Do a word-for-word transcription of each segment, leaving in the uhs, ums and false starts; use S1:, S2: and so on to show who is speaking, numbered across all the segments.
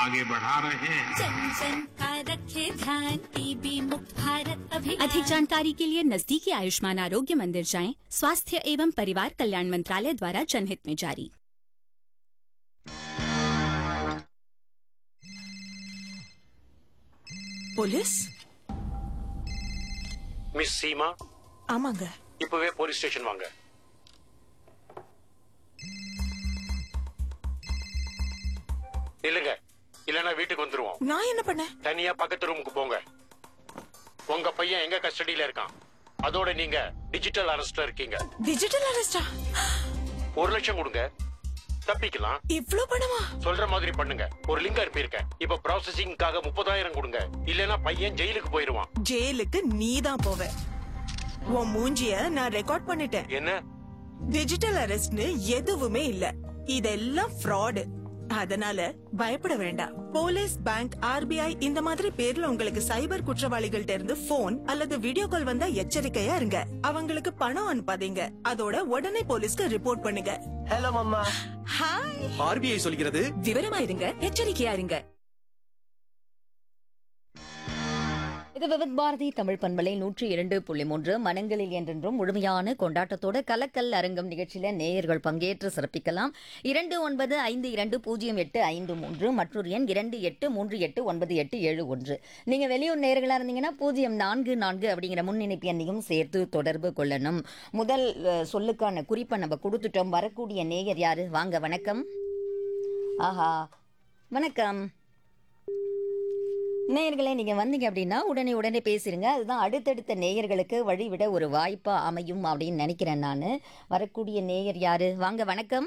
S1: आगे बढ़ा रहे हैं।
S2: जन जन का रखे ध्यान, टीबी मुक्त भारत अभियान।
S3: अधिक जानकारी के लिए नजदीकी आयुष्मान आरोग्य मंदिर जाएं। स्वास्थ्य एवं परिवार कल्याण मंत्रालय द्वारा जनहित में जारी।
S4: போலீஸ்?
S5: மிஸ் சீமா,
S4: ஆமாங்க.
S5: இப்பவே போலீஸ் ஸ்டேஷன் வாங்க. இல்லங்க, இல்லனா வீட்டுக்கு வந்துருவோம்.
S4: நான் என்ன பண்ணேன்?
S5: தனியா பக்கத்து ரூமுக்கு போங்க. உங்க பையன் எங்க கஸ்டடியில இருக்கான். அதோட நீங்க டிஜிட்டல் அரெஸ்ட்ல இருக்கீங்க.
S4: டிஜிட்டல் அரெஸ்டா?
S5: ஒரு லட்சம் கொடுங்க, தப்பிக்கலாம்.
S4: இவ்ளோ பணமா?
S5: சொல்ற மாதிரி பண்ணுங்க. ஒரு லிங்க் அனுப்பியிருக்கேன். இப்ப ப்ராசஸிங்காக முப்பதாயிரம் கொடுங்க. இல்லனா பையன் ஜெயிலுக்கு போயிருவான்.
S4: ஜெயிலுக்கு நீ தான் போவ. உன் மூஞ்சிய நான் ரெக்கார்ட் பண்ணிட்டேன்.
S5: என்ன?
S4: டிஜிட்டல் அரெஸ்ட்னு எதுவுமே இல்ல. இதெல்லாம் ஃப்ராடு. அதனால பயப்பட வேண்டாம். போலீஸ், பேங்க், ஆர்பிஐ இந்த மாதிரி பேர்ல உங்களுக்கு சைபர் குற்றவாளிகள்ட்ட இருந்து போன் அல்லது வீடியோ கால் வந்தா எச்சரிக்கையா இருங்க. அவங்களுக்கு பணம் அனுப்பாதீங்க. அதோட உடனே போலீஸ்க்கு ரிப்போர்ட் பண்ணுங்க.
S6: Hello mamma.
S4: ஹாய்.
S6: ஆர்பிஐ சொல்கிறது
S4: விவரமா இருங்க, எச்சரிக்கையா இருங்க.
S7: இது விவித் பாரதி தமிழ் பண்பலை நூற்றி இரண்டு புள்ளி மூன்று. மனங்களில் என்றென்றும் முழுமையான கொண்டாட்டத்தோட கலக்கல் அரங்கம் நிகழ்ச்சியில நேயர்கள் பங்கேற்று சிறப்பிக்கலாம். இரண்டு ஒன்பது ஐந்து இரண்டு பூஜ்ஜியம் எட்டு ஐந்து மூன்று மற்றொரு எண் இரண்டு எட்டு மூன்று எட்டு ஒன்பது எட்டு ஏழு ஒன்று. நீங்க வெளியூர் நேயர்களா இருந்தீங்கன்னா பூஜ்ஜியம் நான்கு நான்கு அப்படிங்கிற முன்னிணைப்பு எண்ணையும் சேர்த்து தொடர்பு கொள்ளணும். முதல் அஹ், சொல்லுக்கான குறிப்பை நம்ம கொடுத்துட்டோம். வரக்கூடிய நேயர் யாரு? வாங்க, வணக்கம். ஆஹா, வணக்கம் நேயர்களே. நீங்க வந்தீங்க அப்படின்னா உடனே உடனே பேசிருங்க. அதுதான் அடுத்தடுத்த நேயர்களுக்கு வழிவிட ஒரு வாய்ப்பா அமையும் அப்படின்னு நினைக்கிறேன் நான். வரக்கூடிய நேயர் யாரு? வாங்க, வணக்கம்.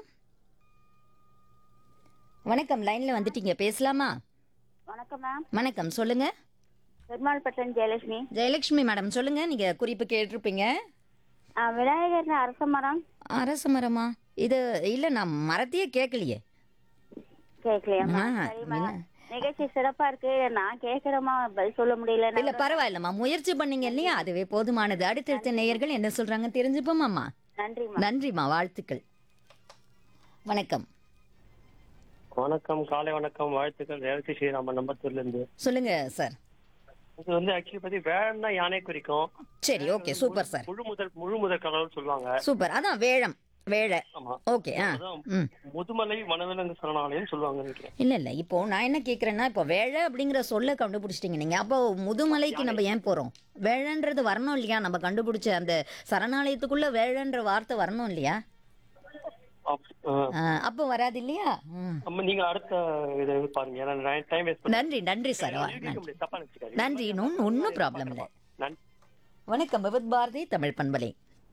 S7: வணக்கம், லைன்ல வந்துட்டீங்க, பேசலாமா?
S8: வணக்கம் மேம்.
S7: வணக்கம், சொல்லுங்க.
S8: பெருமாள்பட்டன் ஜெயலட்சுமி.
S7: ஜெயலட்சுமி மேடம், சொல்லுங்க. நீங்க குறிப்பு கேட்டிருப்பீங்க.
S8: ஆ, விநாயகர் அரச மரம்.
S7: அரச மரமா? இது இல்ல, நான் மரத்தையே கேட்கலையே.
S8: கேட்கலையா
S7: ஆ,
S8: மேம்? சரிம்மா.
S7: என்ன?
S8: நிகழ்ச்சி சிறப்பா இருக்கு. நான் கேட்கிறோமா பதில் சொல்ல முடியல.
S7: இல்ல, பரவாயில்லம்மா, முயற்சி பண்ணீங்க இல்லையா, அதுவே போதுமானது. அடுத்தடுத்த நேயர்கள் என்ன சொல்றாங்க தெரிஞ்சுப்போமாம்மா.
S8: நன்றிம்மா.
S7: நன்றிம்மா, வாழ்த்துக்கள். வணக்கம்.
S9: வணக்கம், காலை வணக்கம், வாழ்த்துக்கள். ரேவதி ஸ்ரீராமன் நம்பத்தூர்ல இருந்து.
S7: சொல்லுங்க சார்.
S9: இது வந்து ஆக்சுவலி பத்தி வேழம்னா யானை குறிக்கும்.
S7: சரி, ஓகே, சூப்பர் சார்.
S9: முழு முதல் முழு முதல் கடவுள் சொல்லுவாங்க.
S7: சூப்பர், அதான் வேழம், வேழ.
S9: ஆமா,
S7: ஓகே. ஆ, ம்.
S9: முதுமலை வனவிலங்கு சரணாலயம் சொல்லுவாங்க நினைக்கிறேன்.
S7: இல்ல இல்ல, இப்போ நான் என்ன கேக்குறேன்னா, இப்போ வேழ அப்படிங்கிற சொல்ல கண்டுபிடிச்சிட்டீங்க நீங்க. அப்போ முதுமலைக்கு நம்ம ஏன் போறோம்? வேழன்றது வரணும் இல்லையா? நம்ம கண்டுபிடிச்ச அந்த சரணாலயத்துக்குள்ள வேழன்ற வார்த்தை வரணும் இல்லையா?
S9: அப்- ஆ.
S7: ஆ, அப்போ வராது இல்லையா? ம்.
S9: அம்மா, நீங்க அடுத்த இதை பாருங்க. ஏன்னா டைம் வேஸ்ட் பண்ண
S7: நன்றி நன்றி சார். நன்றி
S9: தப்பா நினைச்சுக்காதீங்க.
S7: நன்றி. இன்னும் ஒன்றும் ப்ராப்ளம் இல்லை.
S9: நன்றி.
S7: வணக்கம், விவித் பாரதி தமிழ் பண்பலை.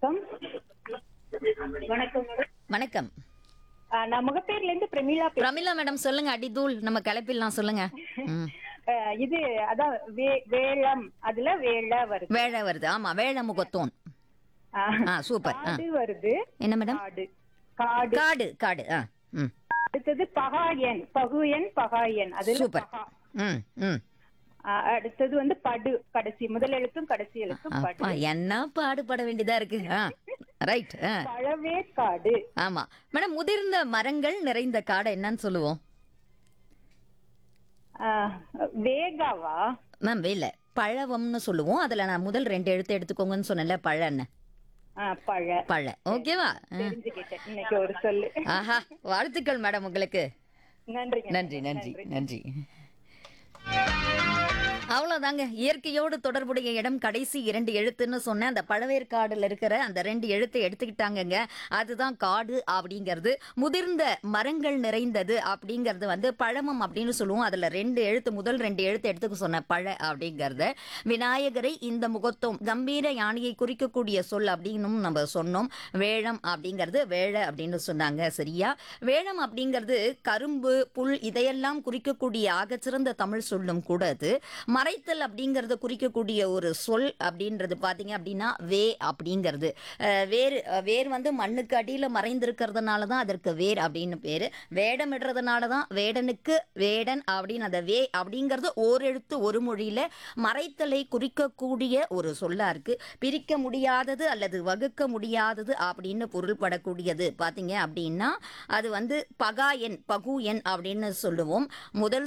S8: வணக்கம்.
S7: வணக்கம்.
S8: நான் முகப்பேர்ல இருந்து பிரமிளா.
S7: பிரமிளா மேடம், சொல்லுங்க. அடிதூள் நம்ம கிளப்பிடலாம், சொல்லுங்க. ம்.
S8: இது அதான் வேளம், அதுல வேள வருது.
S7: வேழ வருது. ஆமா, வேழ முகத்தோன். ஆ, சூப்பர். ஆ,
S8: வருது.
S7: என்ன மேடம்?
S8: காடு.
S7: காடு காடு. ஆ, ம்.
S8: அடுத்தது பகாயன், பகுயன், பகாயன். அது
S7: சூப்பர். ம் ம்.
S8: அடுத்தது வந்து படு, கடைசி முதல் எழுத்தும் கடைசி எழுத்தும்
S7: அப்பா,
S8: படு.
S7: என்ன பாடுபட வேண்டியதா இருக்கு. ஆ, ரைட். ஆ,
S8: பழவேற்காடு.
S7: ஆமா மேடம். முதிர்ந்த மரங்கள் நிறைந்த காடை என்னன்னு சொல்லுவோம்
S8: வேகாவா
S7: மேம்? இல்ல, பழவம்னு சொல்லுவோம். அதுல நான் முதல் ரெண்டு எழுத்து எடுத்துக்கோங்கன்னு சொன்னேன்ல, பழன்னு.
S8: பழ.
S7: பழ, ஓகேவா?
S8: தெரிஞ்சுக்கிட்டேன் இன்னைக்கு ஒரு சொல்லு.
S7: ஆஹா, வாழ்த்துக்கள் மேடம் உங்களுக்கு.
S8: நன்றி
S7: நன்றி நன்றி நன்றி. அவ்வளோதாங்க. இயற்கையோடு தொடர்புடைய இடம் கடைசி இரண்டு எழுத்துன்னு சொன்னேன். அந்த பழவேற்காடுல இருக்கிற அந்த ரெண்டு எழுத்தை எடுத்துக்கிட்டாங்கங்க. அதுதான் காடு அப்படிங்கிறது. முதிர்ந்த மரங்கள் நிறைந்தது அப்படிங்கிறது வந்து பழமம் அப்படின்னு சொல்லுவோம். அதில் ரெண்டு எழுத்து, முதல் ரெண்டு எழுத்து எடுத்துக்க சொன்ன பழ அப்படிங்கிறத. விநாயகரை இந்த முகத்தோம், கம்பீர யானையை குறிக்கக்கூடிய சொல் அப்படின்னு நம்ம சொன்னோம். வேழம் அப்படிங்கிறது வேழ அப்படின்னு சொன்னாங்க. சரியா? வேழம் அப்படிங்கிறது கரும்பு, புல் இதையெல்லாம் குறிக்கக்கூடிய ஆகச்சிறந்த தமிழ் சொல்லும் கூட அது. மறைத்தல் அப்படிங்கறத குறிக்கக்கூடிய ஒரு சொல் அப்படின்றது பாத்தீங்க அப்படின்னா வே அப்படிங்கிறது. வேர் வேர் வந்து மண்ணுக்கு அடியில மறைந்திருக்கிறதுனால தான் அதற்கு வேர் அப்படின்னு பேரு. வேடமிடுறதுனால தான் வேடனுக்கு வேடன் அப்படின்னு அந்த வே அப்படிங்கிறது ஓரெழுத்து ஒரு மொழியில மறைத்தலை குறிக்கக்கூடிய ஒரு சொல்லா இருக்கு. பிரிக்க முடியாதது அல்லது வகுக்க முடியாதது அப்படின்னு பொருள்படக்கூடியது பாத்தீங்க அப்படின்னா அது வந்து பகா எண், பகு எண் அப்படின்னு சொல்லுவோம். முதல்